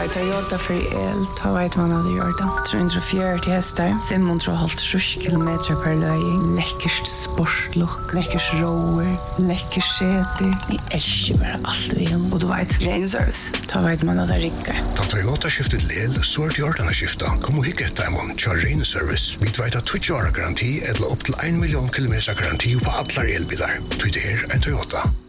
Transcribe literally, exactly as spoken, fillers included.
var Toyota för el, ta vet man hade gjort det. trehundrafjøruti hästar, femhundrahalvtrýss kilometer per löj. Läckert sportlook, läckert rower, läckert säte. Jag älskar bara allt vi har. Och du vet, ren service. Ta vet man hade rickar. Ta Toyota skiftet lel, så är det gjort den skifta. Kom och hicka ett diamond, kör ren service. Vi vet att tjugo år garanti eller upp till en miljon kilometer garanti på alla elbilar. Det är en Toyota.